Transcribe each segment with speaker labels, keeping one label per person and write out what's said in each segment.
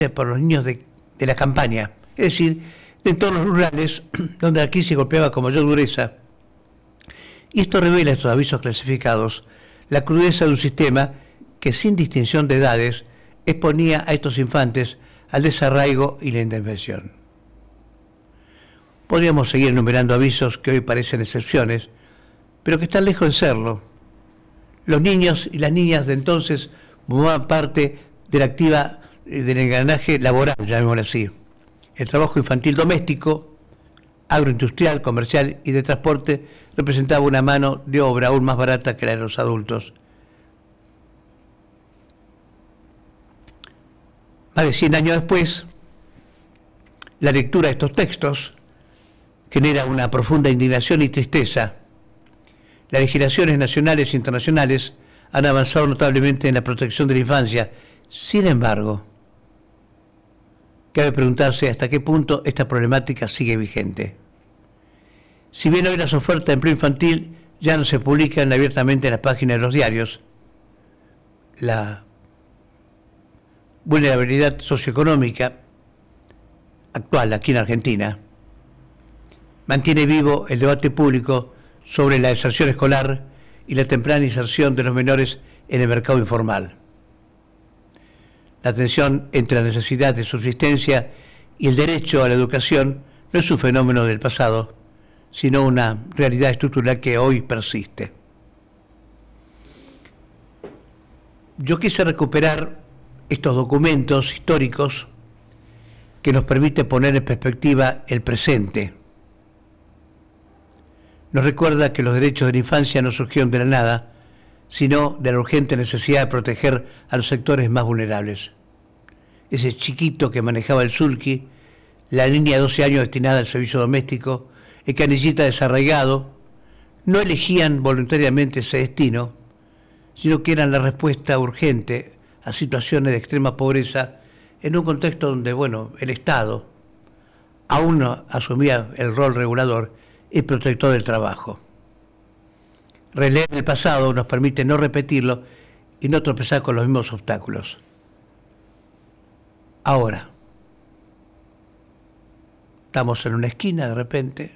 Speaker 1: por los niños de la campaña, es decir, de entornos rurales donde la crisis golpeaba con mayor dureza. Y esto revela, estos avisos clasificados, la crudeza de un sistema que sin distinción de edades exponía a estos infantes al desarraigo y la indefensión. Podríamos seguir enumerando avisos que hoy parecen excepciones, pero que están lejos de serlo. Los niños y las niñas de entonces formaban parte de la activa del engranaje laboral, llamémoslo así. El trabajo infantil doméstico, agroindustrial, comercial y de transporte representaba una mano de obra aún más barata que la de los adultos. Más de 100 años después, la lectura de estos textos genera una profunda indignación y tristeza. Las legislaciones nacionales e internacionales han avanzado notablemente en la protección de la infancia. Sin embargo, cabe preguntarse hasta qué punto esta problemática sigue vigente. Si bien hoy las ofertas de empleo infantil ya no se publican abiertamente en las páginas de los diarios, la vulnerabilidad socioeconómica actual aquí en Argentina mantiene vivo el debate público sobre la deserción escolar y la temprana inserción de los menores en el mercado informal. La tensión entre la necesidad de subsistencia y el derecho a la educación no es un fenómeno del pasado, sino una realidad estructural que hoy persiste. Yo quise recuperar estos documentos históricos que nos permite poner en perspectiva el presente. Nos recuerda que los derechos de la infancia no surgieron de la nada, sino de la urgente necesidad de proteger a los sectores más vulnerables. Ese chiquito que manejaba el sulky, la niña de 12 años destinada al servicio doméstico, el canillita desarraigado, no elegían voluntariamente ese destino, sino que eran la respuesta urgente a situaciones de extrema pobreza en un contexto donde, el Estado aún no asumía el rol regulador y protector del trabajo. Releer el pasado nos permite no repetirlo y no tropezar con los mismos obstáculos. Ahora, estamos en una esquina de repente,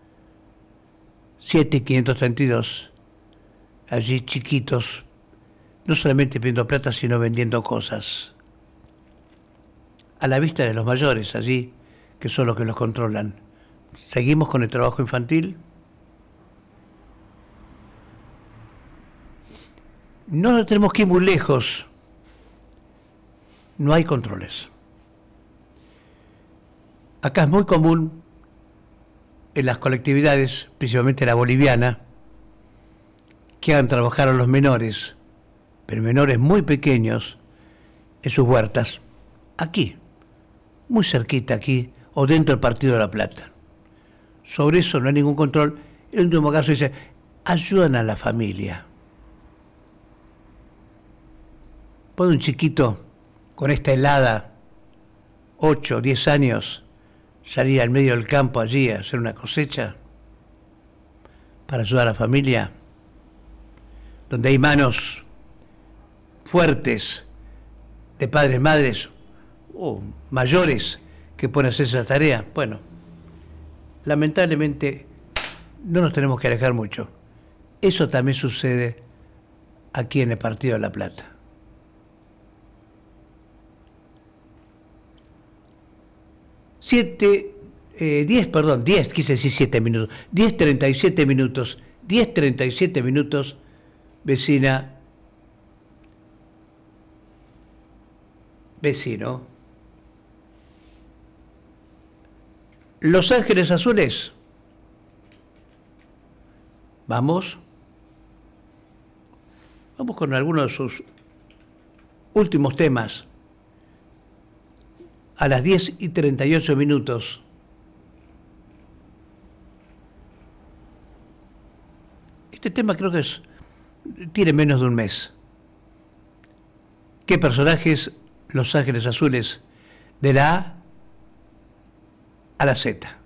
Speaker 1: 7.532, allí chiquitos, no solamente pidiendo plata, sino vendiendo cosas. A la vista de los mayores allí, que son los que los controlan. ¿Seguimos con el trabajo infantil? No nos tenemos que ir muy lejos. No hay controles. Acá es muy común en las colectividades, principalmente la boliviana, que hagan trabajar a los menores, pero menores muy pequeños, en sus huertas, aquí, muy cerquita aquí, o dentro del Partido de La Plata. Sobre eso no hay ningún control. En el último caso dice, ayudan a la familia. ¿Puede un chiquito con esta helada, 8 o 10 años, salir al medio del campo allí a hacer una cosecha para ayudar a la familia? Donde hay manos fuertes de padres, madres o mayores que pueden hacer esa tarea. Bueno, lamentablemente no nos tenemos que alejar mucho. Eso también sucede aquí en el Partido de La Plata. 10:37 minutos, vecina, vecino. Los Ángeles Azules. Vamos con algunos de sus últimos temas. A las 10:38. Este tema creo que tiene menos de un mes. ¿Qué personajes? Los Ángeles Azules, de la A a la Z.